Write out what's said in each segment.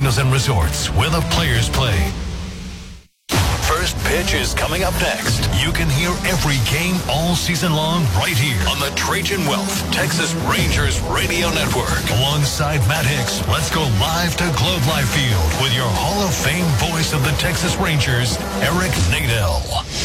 casinos and resorts where the players play. First Pitch is coming up next. You can hear every game all season long right here on the Trajan Wealth Texas Rangers Radio Network. Alongside Matt Hicks, let's go live to Globe Life Field with your Hall of Fame voice of the Texas Rangers, Eric Nadel.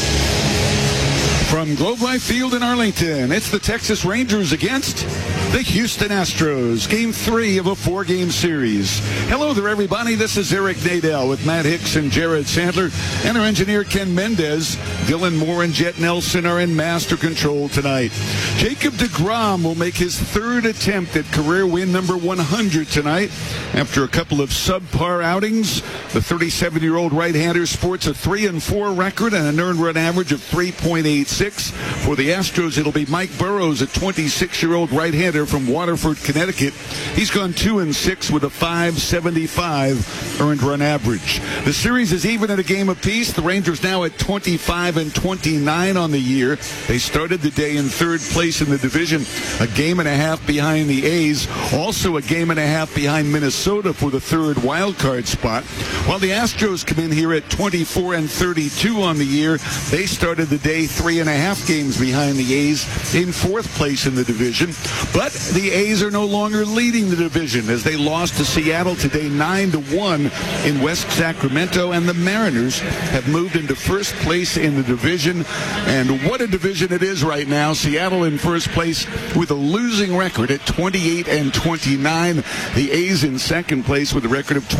From Globe Life Field in Arlington, it's the Texas Rangers against the Houston Astros. Game 3 of a 4-game series. Hello there, everybody. This is Eric Nadel with Matt Hicks and Jared Sandler and our engineer Ken Mendez. Dylan Moore and Jet Nelson are in master control tonight. Jacob deGrom will make his third attempt at career win number 100 tonight. After a couple of subpar outings, the 37-year-old right-hander sports a 3-4 record and an earned run average of 3.86. For the Astros, it'll be Mike Burrows, a 26-year-old right-hander from Waterford, Connecticut. He's gone 2-6 with a 5.75 earned run average. The series is even at a game apiece. The Rangers now at 25-29 on the year. They started the day in third place in the division, a game and a half behind the A's, also a game and a half behind Minnesota for the third wild card spot. While the Astros come in here at 24-32 on the year, they started the day 3.5 games behind the A's in fourth place in the division. But the A's are no longer leading the division as they lost to Seattle today 9-1 in West Sacramento, and the Mariners have moved into first place in the division. And what a division it is right now. Seattle in first place with a losing record at 28-29. The A's in second place with a record of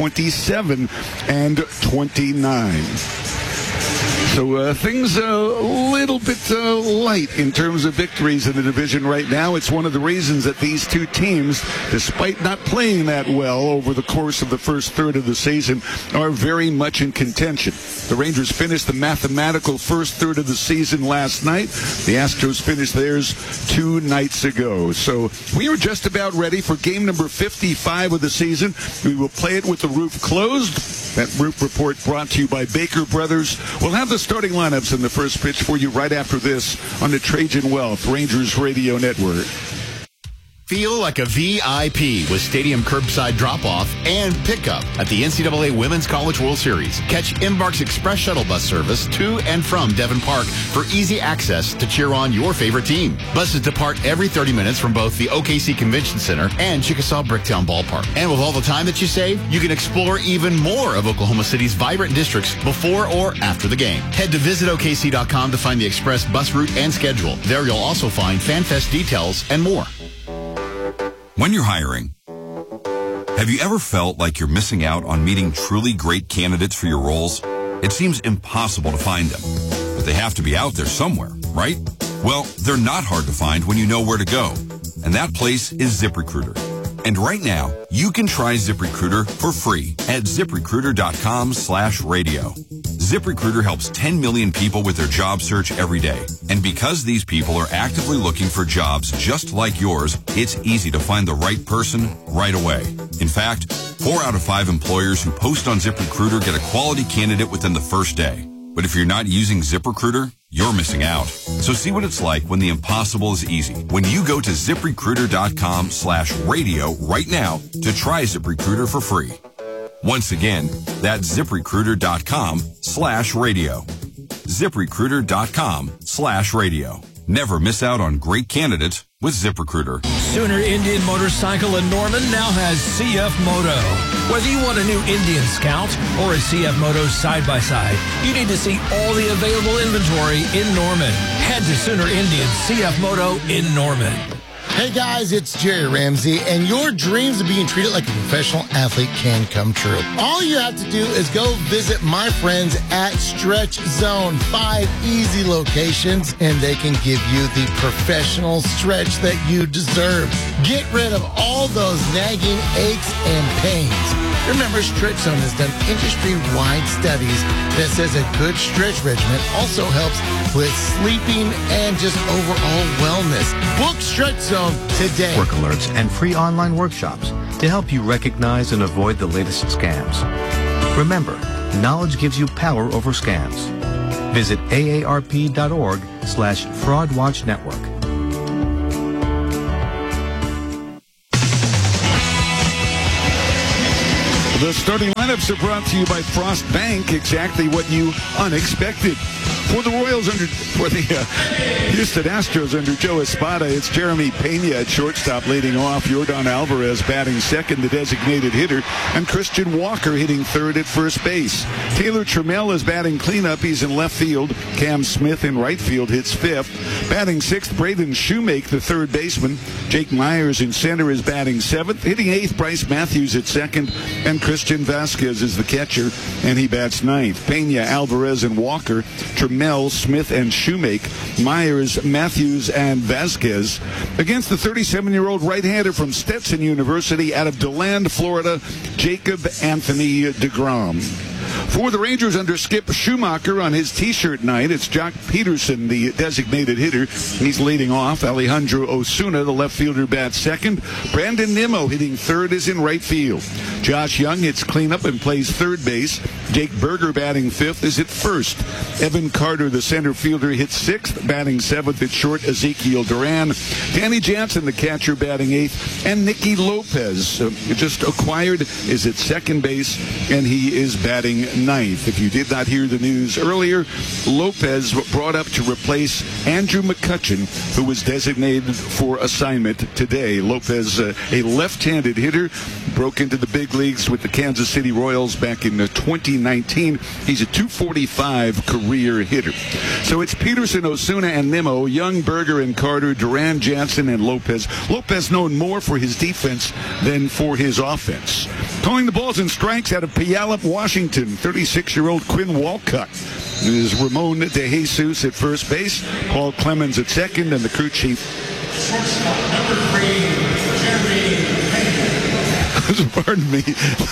27-29. So things a little bit light in terms of victories in the division right now. It's one of the reasons that these two teams, despite not playing that well over the course of the first third of the season, are very much in contention. The Rangers finished the mathematical first third of the season last night. The Astros finished theirs 2 nights ago. So we are just about ready for game number 55 of the season. We will play it with the roof closed. That roof report brought to you by Baker Brothers. We'll have the starting lineups in the first pitch for you right after this on the Trajan Wealth Rangers Radio Network. Feel like a VIP with stadium curbside drop-off and pickup at the NCAA Women's College World Series. Catch Embark's Express Shuttle Bus service to and from Devon Park for easy access to cheer on your favorite team. Buses depart every 30 minutes from both the OKC Convention Center and Chickasaw Bricktown Ballpark. And with all the time that you save, you can explore even more of Oklahoma City's vibrant districts before or after the game. Head to visitokc.com to find the Express bus route and schedule. There you'll also find FanFest details and more. When you're hiring, have you ever felt like you're missing out on meeting truly great candidates for your roles? It seems impossible to find them, but they have to be out there somewhere, right? Well, they're not hard to find when you know where to go, and that place is ZipRecruiter. And right now, you can try ZipRecruiter for free at ZipRecruiter.com/radio. ZipRecruiter helps 10 million people with their job search every day. And because these people are actively looking for jobs just like yours, it's easy to find the right person right away. In fact, 4 out of 5 employers who post on ZipRecruiter get a quality candidate within the first day. But if you're not using ZipRecruiter, you're missing out. So see what it's like when the impossible is easy. When you go to ZipRecruiter.com/radio right now to try ZipRecruiter for free. Once again, that's ZipRecruiter.com/radio. ZipRecruiter.com/radio. Never miss out on great candidates with ZipRecruiter. Sooner Indian Motorcycle in Norman now has CF Moto. Whether you want a new Indian Scout or a CF Moto side-by-side, you need to see all the available inventory in Norman. Head to Sooner Indian CF Moto in Norman. Hey guys, it's Jerry Ramsey, and your dreams of being treated like a professional athlete can come true. All you have to do is go visit my friends at Stretch Zone. 5 easy locations, and they can give you the professional stretch that you deserve. Get rid of all those nagging aches and pains. Remember, Stretch Zone has done industry-wide studies that says a good stretch regimen also helps with sleeping and just overall wellness. Book Stretch Zone today. Work alerts and free online workshops to help you recognize and avoid the latest scams. Remember, knowledge gives you power over scams. Visit aarp.org/fraudwatchnetwork. The starting lineups are brought to you by Frost Bank, exactly what you unexpected. For the Houston Astros under Joe Espada, it's Jeremy Pena at shortstop leading off, Yordan Alvarez batting second, the designated hitter, and Christian Walker hitting third at first base. Taylor Trammell is batting cleanup. He's in left field. Cam Smith in right field hits fifth. Batting sixth, Braden Shoemake, the third baseman. Jake Myers in center is batting seventh. Hitting eighth, Bryce Matthews at second, and Christian Vasquez is the catcher, and he bats ninth. Pena, Alvarez, and Walker, Trammell, Smith, and Shoemake, Myers, Matthews, and Vasquez against the 37-year-old right-hander from Stetson University out of DeLand, Florida, Jacob Anthony deGrom. For the Rangers under Skip Schumacher on his T-shirt night, it's Jock Peterson, the designated hitter. He's leading off. Alejandro Osuna, the left fielder, bats second. Brandon Nimmo hitting third is in right field. Josh Young hits cleanup and plays third base. Jake Berger batting fifth is at first. Evan Carter, the center fielder, hits sixth. Batting seventh at short, Ezekiel Duran. Danny Jansen, the catcher, batting eighth. And Nicky Lopez, just acquired, is at second base, and he is batting ninth. If you did not hear the news earlier, Lopez brought up to replace Andrew McCutchen, who was designated for assignment today. Lopez, a left-handed hitter, broke into the big leagues with the Kansas City Royals back in 2019. He's a .245 career hitter. So it's Peterson, Osuna, and Nimmo, Young, Berger, and Carter, Duran, Jansen, and Lopez. Lopez known more for his defense than for his offense. Calling the balls and strikes out of Puyallup, Washington, 36-year-old Quinn Walcott. It is Ramon De Jesus at first base, Paul Clemens at second, and the crew chief. Pardon me.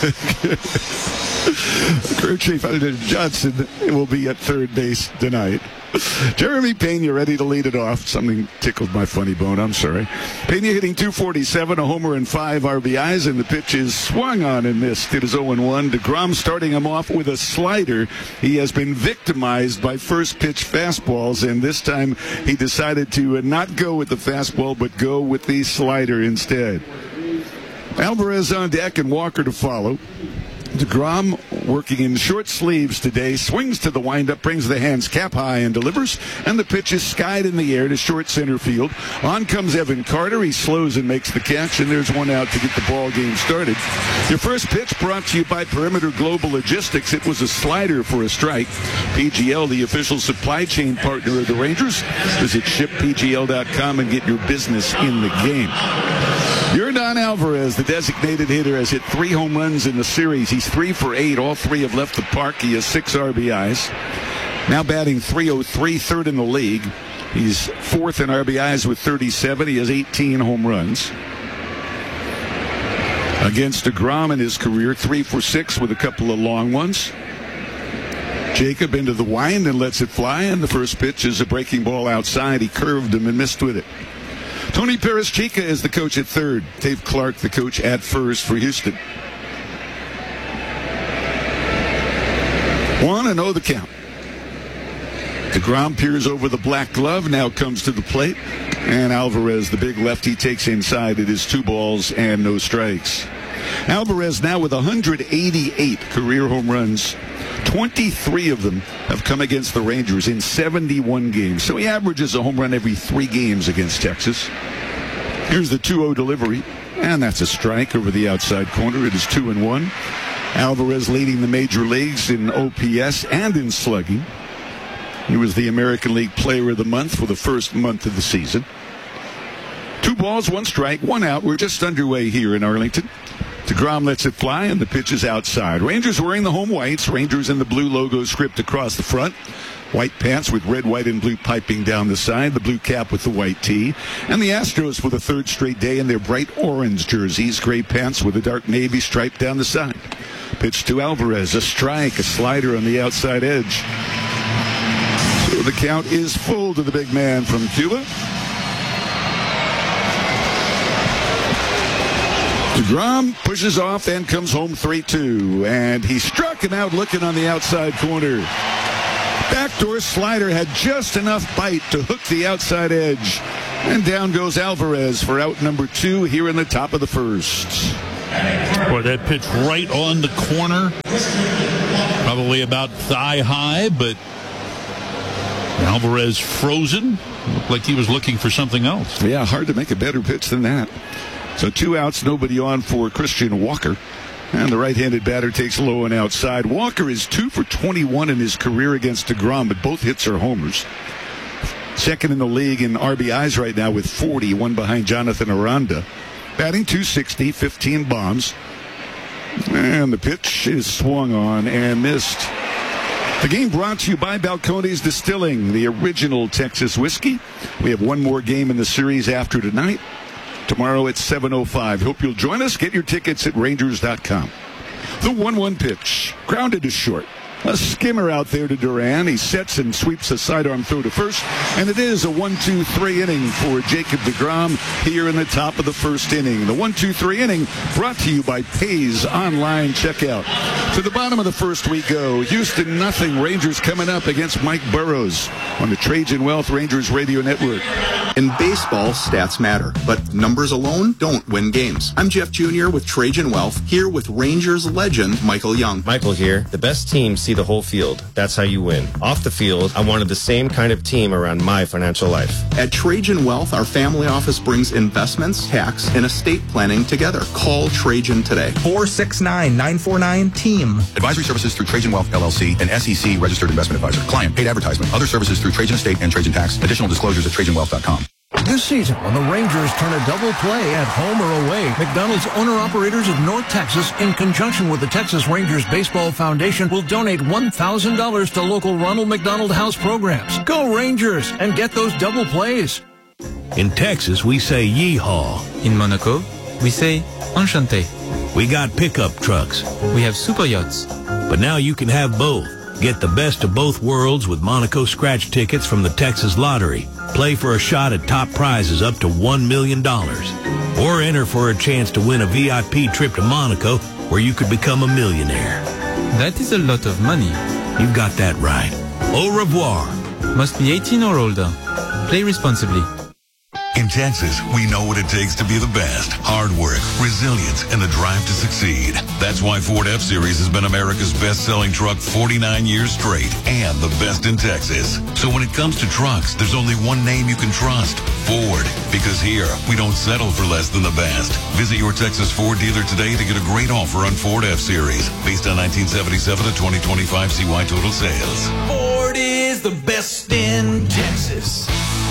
Crew chief Johnson will be at third base tonight. Jeremy Pena ready to lead it off. Something tickled my funny bone. I'm sorry. Pena hitting .247, a homer and 5 RBIs, and the pitch is swung on and missed. It is 0-1. deGrom starting him off with a slider. He has been victimized by first pitch fastballs, and this time he decided to not go with the fastball, but go with the slider instead. Alvarez on deck and Walker to follow. deGrom working in short sleeves today, swings to the windup, brings the hands cap high and delivers, and the pitch is skied in the air to short center field. On comes Evan Carter. He slows and makes the catch, and there's one out to get the ball game started. Your first pitch brought to you by Perimeter Global Logistics. It was a slider for a strike. PGL, the official supply chain partner of the Rangers. Visit shippgl.com and get your business in the game. Yordan Alvarez, the designated hitter, has hit 3 home runs in the series. He's 3 for 8. All 3 have left the park. He has 6 RBIs. Now batting .303, third in the league. He's 4th in RBIs with 37. He has 18 home runs. Against deGrom in his career, 3 for 6 with a couple of long ones. Jacob into the wind and lets it fly, and the first pitch is a breaking ball outside. He curved him and missed with it. Tony Perez-Chica is the coach at third. Dave Clark, the coach at first for Houston. 1-0 the count. deGrom peers over the black glove, now comes to the plate. And Alvarez, the big lefty, takes inside. It is 2 balls and no strikes. Alvarez now with 188 career home runs. 23 of them have come against the Rangers in 71 games. So he averages a home run every 3 games against Texas. Here's the 2-0 delivery, and that's a strike over the outside corner. It is 2-1. Alvarez leading the major leagues in OPS and in slugging. He was the American League Player of the Month for the first month of the season. 2 balls, 1 strike, 1 out. We're just underway here in Arlington. deGrom lets it fly, and the pitch is outside. Rangers wearing the home whites. Rangers in the blue logo script across the front. White pants with red, white, and blue piping down the side. The blue cap with the white tee. And the Astros for the 3rd straight day in their bright orange jerseys. Gray pants with a dark navy stripe down the side. Pitch to Alvarez. A strike, a slider on the outside edge. So the count is full to the big man from Cuba. deGrom pushes off and comes home 3-2. And he struck him out looking on the outside corner. Backdoor slider had just enough bite to hook the outside edge. And down goes Alvarez for out number 2 here in the top of the first. Boy, that pitch right on the corner. Probably about thigh high, but Alvarez frozen. Looked like he was looking for something else. Yeah, hard to make a better pitch than that. So 2 outs, nobody on for Christian Walker. And the right-handed batter takes low and outside. Walker is 2 for 21 in his career against DeGrom, but both hits are homers. Second in the league in RBIs right now with 40, one behind Jonathan Aranda. Batting .260, 15 bombs. And the pitch is swung on and missed. The game brought to you by Balcones Distilling, the original Texas whiskey. We have one more game in the series after tonight. Tomorrow at 7:05. Hope you'll join us. Get your tickets at Rangers.com. The 1-1 pitch. Grounded to short. A skimmer out there to Duran. He sets and sweeps a sidearm throw to first. And it is a 1-2-3 inning for Jacob deGrom here in the top of the first inning. The 1-2-3 inning brought to you by Pays Online Checkout. To the bottom of the first we go. Houston nothing. Rangers coming up against Mike Burrows on the Trajan Wealth Rangers Radio Network. In baseball, stats matter, but numbers alone don't win games. I'm Jeff Jr. with Trajan Wealth, here with Rangers legend Michael Young. Michael here. The best teams see the whole field. That's how you win. Off the field, I wanted the same kind of team around my financial life. At Trajan Wealth, our family office brings investments, tax, and estate planning together. Call Trajan today. 469-949-TEAM. Advisory services through Trajan Wealth, LLC, an SEC registered investment advisor. Client paid advertisement. Other services through Trajan Estate and Trajan Tax. Additional disclosures at TrajanWealth.com. This season, when the Rangers turn a double play at home or away, McDonald's owner-operators of North Texas, in conjunction with the Texas Rangers Baseball Foundation, will donate $1,000 to local Ronald McDonald House programs. Go Rangers and get those double plays. In Texas, we say yeehaw. In Monaco, we say enchanté. We got pickup trucks. We have super yachts. But now you can have both. Get the best of both worlds with Monaco scratch tickets from the Texas Lottery. Play for a shot at top prizes up to $1 million. Or enter for a chance to win a VIP trip to Monaco where you could become a millionaire. That is a lot of money. You've got that right. Au revoir. Must be 18 or older. Play responsibly. In Texas, we know what it takes to be the best. Hard work, resilience, and the drive to succeed. That's why Ford F-Series has been America's best-selling truck 49 years straight and the best in Texas. So when it comes to trucks, there's only one name you can trust, Ford. Because here, we don't settle for less than the best. Visit your Texas Ford dealer today to get a great offer on Ford F-Series. Based on 1977 to 2025 CY total sales. Ford is the best in Texas.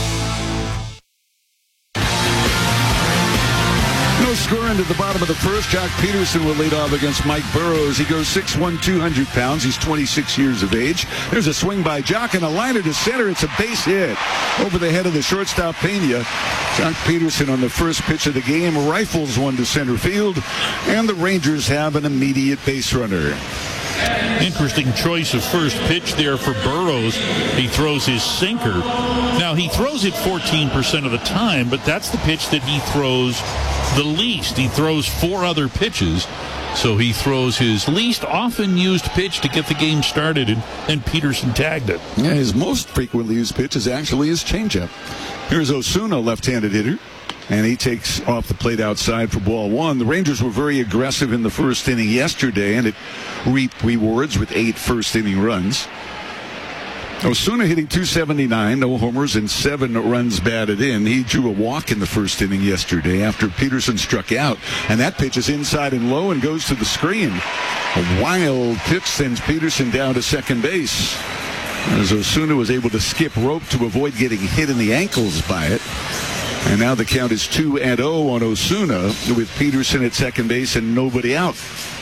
No score into the bottom of the first. Jock Peterson will lead off against Mike Burrows. He goes 6'1", 200 pounds. He's 26 years of age. There's a swing by Jock and a liner to center. It's a base hit over the head of the shortstop Pena. Jock Peterson on the first pitch of the game rifles one to center field, and the Rangers have an immediate base runner. Interesting choice of first pitch there for Burrows. He throws his sinker. Now, he throws it 14% of the time, but that's the pitch that he throws the least. He throws 4 other pitches, so he throws his least often used pitch to get the game started, and Peterson tagged it. Yeah, his most frequently used pitch is actually his changeup. Here's Osuna, left-handed hitter, and he takes off the plate outside for ball 1. The Rangers were very aggressive in the first inning yesterday, and it reaped rewards with 8 first-inning runs. Osuna hitting .279, no homers, and 7 runs batted in. He drew a walk in the first inning yesterday after Peterson struck out, and that pitch is inside and low and goes to the screen. A wild pitch sends Peterson down to second base, as Osuna was able to skip rope to avoid getting hit in the ankles by it. And now the count is 2-0 on Osuna with Peterson at second base and nobody out.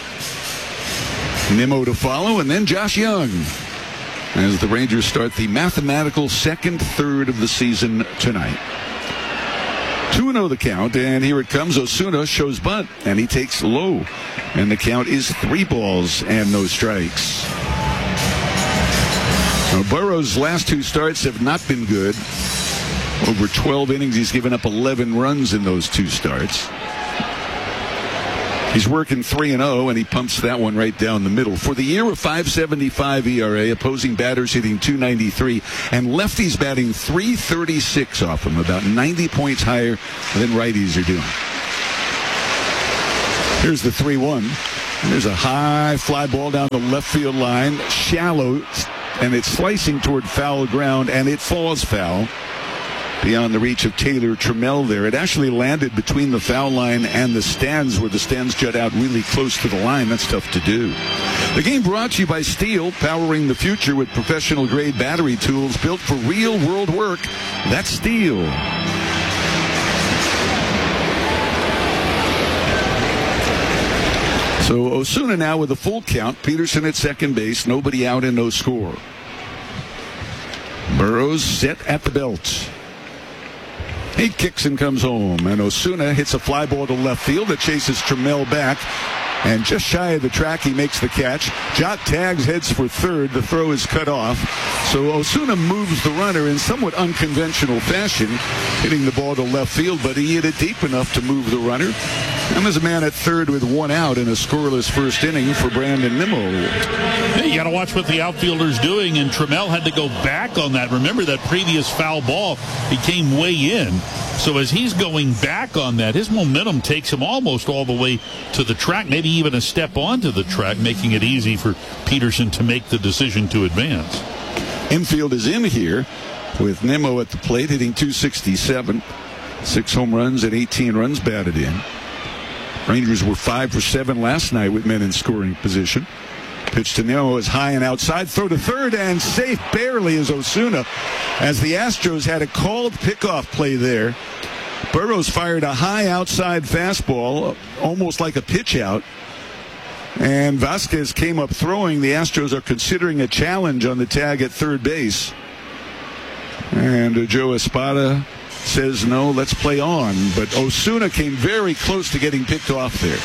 Nimmo to follow, and then Josh Young, as the Rangers start the mathematical second third of the season tonight. 2-0 the count, and here it comes. Osuna shows bunt, and he takes low, and the count is 3 balls and no strikes. Now, Burrows' last 2 starts have not been good. Over 12 innings, he's given up 11 runs in those 2 starts. He's working 3-0, and he pumps that one right down the middle. For the year, a 5.75 ERA, opposing batters hitting .293, and lefties batting .336 off him, about 90 points higher than righties are doing. Here's the 3-1. There's a high fly ball down the left field line, shallow, and it's slicing toward foul ground, and it falls foul beyond the reach of Taylor Trammell there. It actually landed between the foul line and the stands, where the stands jut out really close to the line. That's tough to do. The game brought to you by Steel, powering the future with professional-grade battery tools built for real-world work. That's Steel. So Osuna now with a full count. Peterson at second base. Nobody out and no score. Burrows set at the belt. He kicks and comes home. And Osuna hits a fly ball to left field that chases Trammell back. And just shy of the track, he makes the catch. Jot tags, heads for third. The throw is cut off. So Osuna moves the runner in somewhat unconventional fashion, hitting the ball to left field, but he hit it deep enough to move the runner. And there's a man at third with one out in a scoreless first inning for Brandon Nimmo. Hey, you got to watch what the outfielder's doing, and Trammell had to go back on that. Remember that previous foul ball? He came way in. So as he's going back on that, his momentum takes him almost all the way to the track, maybe even a step onto the track, making it easy for Peterson to make the decision to advance. Infield is in here with Nimmo at the plate, hitting .267. 6 home runs and 18 runs batted in. Rangers were 5 for 7 last night with men in scoring position. Pitch to Nimmo is high and outside. Throw to third, and safe barely is Osuna, as the Astros had a called pickoff play there. Burrows fired a high outside fastball, almost like a pitch out. And Vasquez came up throwing. The Astros are considering a challenge on the tag at third base. And Joe Espada says, no, let's play on. But Osuna came very close to getting picked off there.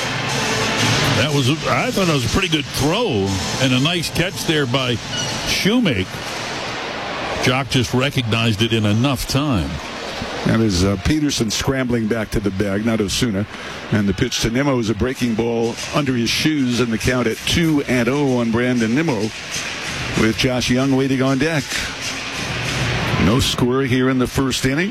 I thought it was a pretty good throw and a nice catch there by Shoemake. Jock just recognized it in enough time. That is Peterson scrambling back to the bag, not Osuna. And the pitch to Nimmo is a breaking ball under his shoes, and the count at 2-0 on Brandon Nimmo, with Josh Young waiting on deck. No score here in the first inning.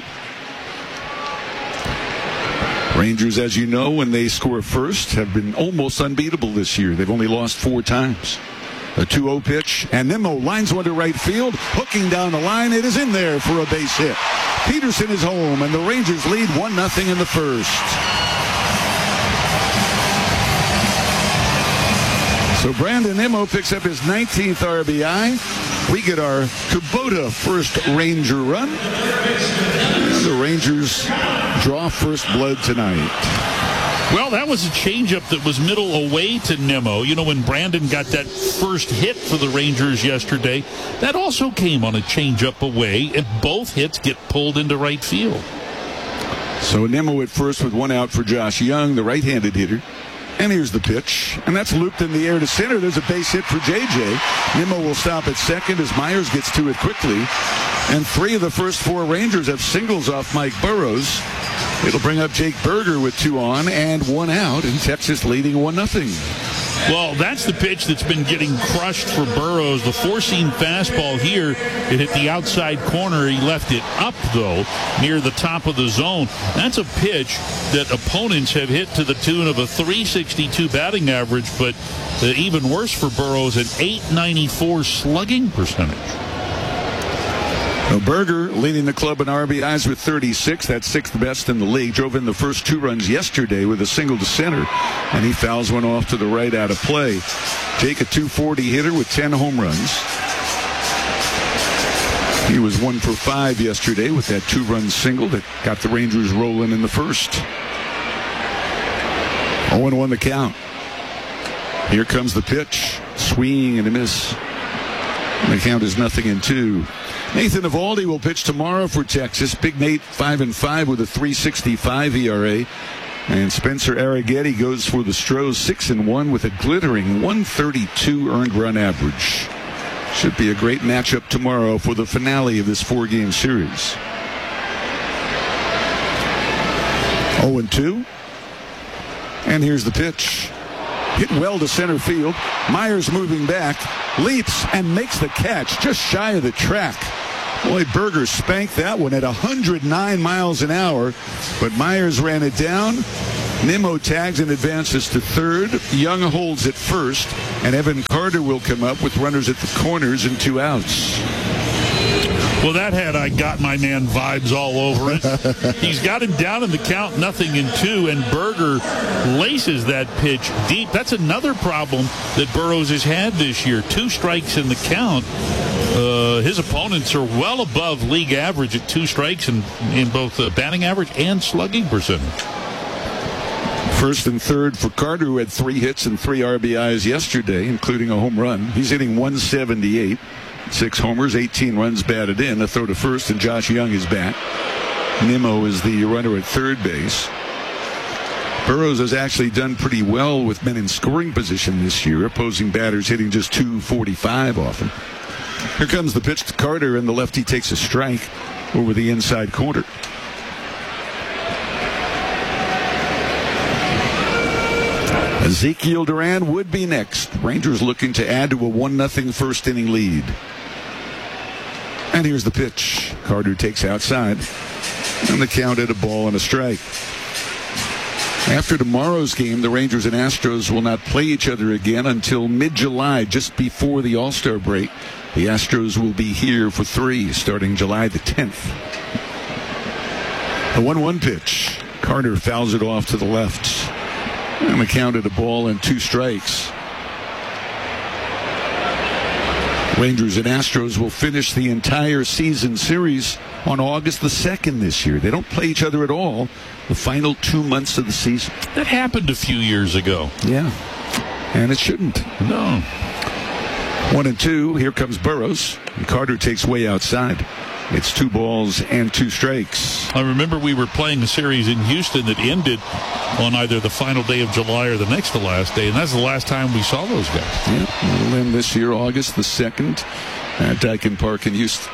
Rangers, as you know, when they score first, have been almost unbeatable this year. They've only lost 4 times. A 2-0 pitch, and Nimmo lines one to right field, hooking down the line. It is in there for a base hit. Peterson is home, and the Rangers lead 1-0 in the first. So Brandon Nimmo picks up his 19th RBI. We get our Kubota first Ranger run. The Rangers draw first blood tonight. Well, that was a changeup that was middle away to Nimmo. You know, when Brandon got that first hit for the Rangers yesterday, that also came on a changeup away, and both hits get pulled into right field. So Nimmo at first with one out for Josh Young, the right-handed hitter. And here's the pitch, and that's looped in the air to center. There's a base hit for J.J. Nimmo will stop at second as Myers gets to it quickly. And 3 of the first 4 Rangers have singles off Mike Burrows. It'll bring up Jake Berger with 2 on and 1 out, and Texas leading 1-0. Well, that's the pitch that's been getting crushed for Burrows. The four-seam fastball here, it hit the outside corner. He left it up, though, near the top of the zone. That's a pitch that opponents have hit to the tune of a .362 batting average, but even worse for Burrows, an .894 slugging percentage. Now Berger leading the club in RBIs with 36. That's 6th best in the league. Drove in the first 2 runs yesterday with a single to center, and he fouls one off to the right out of play. Jake, a .240 hitter with 10 home runs. He was 1 for 5 yesterday with that 2-run single that got the Rangers rolling in the first. 0-1 the count. Here comes the pitch. Swing and a miss. And the count is 0-2. Nathan Eovaldi will pitch tomorrow for Texas. Big Nate 5-5 with a .365 ERA. And Spencer Arrighetti goes for the Stros 6-1 with a glittering .132 earned run average. Should be a great matchup tomorrow for the finale of this 4-game series. 0-2. And here's the pitch. Hit well to center field. Myers moving back, leaps and makes the catch just shy of the track. Boy, Berger spanked that one at 109 miles an hour, but Myers ran it down, Nimmo tags and advances to third. Young holds at first, and Evan Carter will come up with runners at the corners and 2 outs. Well, that had I got my man vibes all over it. He's got him down in the count, 0-2, and Berger laces that pitch deep. That's another problem that Burroughs has had this year. 2 strikes in the count. His opponents are well above league average at 2 strikes in both batting average and slugging percentage. First and third for Carter, who had 3 hits and 3 RBIs yesterday, including a home run. He's hitting 178. 6 homers, 18 runs batted in, a throw to first, and Josh Young is back. Nimmo is the runner at third base. Burroughs has actually done pretty well with men in scoring position this year, opposing batters hitting just .245 often. Here comes the pitch to Carter, and the lefty takes a strike over the inside corner. Ezekiel Duran would be next. Rangers looking to add to a 1-0 first inning lead. And here's the pitch. Carter takes outside, and the count at a ball and a strike. After tomorrow's game, the Rangers and Astros will not play each other again until mid-July, just before the All-Star break. The Astros will be here for 3, starting July the 10th. The 1-1 pitch. Carter fouls it off to the left. And the count at a ball and 2 strikes. Rangers and Astros will finish the entire season series on August the 2nd this year. They don't play each other at all the final 2 months of the season. That happened a few years ago. Yeah, and it shouldn't. No. 1-2. Here comes Burroughs. And Carter takes way outside. It's 2 balls and 2 strikes. I remember we were playing a series in Houston that ended on either the final day of July or the next to last day, and that's the last time we saw those guys. Yeah, we'll end this year, August the 2nd, at Daikin Park in Houston.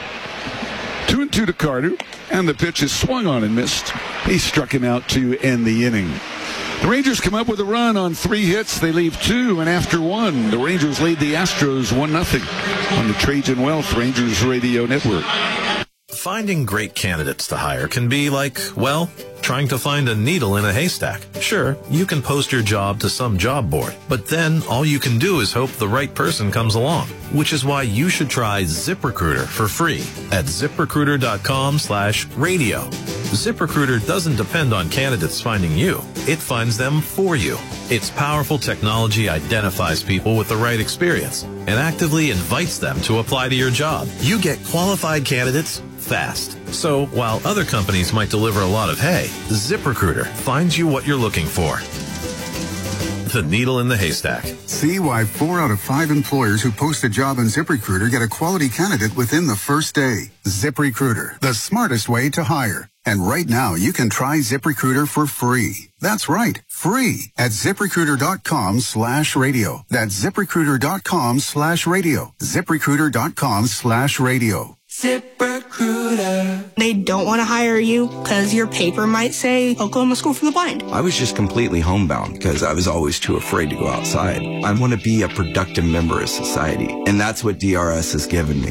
2-2 to Carter, and the pitch is swung on and missed. He struck him out to end the inning. The Rangers come up with a run on 3 hits. They leave 2, and after 1, the Rangers lead the Astros 1-0 on the Trajan Wealth Rangers Radio Network. Finding great candidates to hire can be like, well, trying to find a needle in a haystack. Sure, you can post your job to some job board, but then all you can do is hope the right person comes along, which is why you should try ZipRecruiter for free at ZipRecruiter.com/radio. ZipRecruiter doesn't depend on candidates finding you. It finds them for you. Its powerful technology identifies people with the right experience and actively invites them to apply to your job. You get qualified candidates fast. So while other companies might deliver a lot of hay, ZipRecruiter finds you what you're looking for. The needle in the haystack. See why 4 out of 5 employers who post a job on ZipRecruiter get a quality candidate within the first day. ZipRecruiter, the smartest way to hire. And right now, you can try ZipRecruiter for free. That's right, free at ZipRecruiter.com/radio. That's ZipRecruiter.com/radio. ZipRecruiter.com/radio. ZipRecruiter. They don't want to hire you because your paper might say Oklahoma School for the Blind. I was just completely homebound because I was always too afraid to go outside. I want to be a productive member of society, and that's what DRS has given me.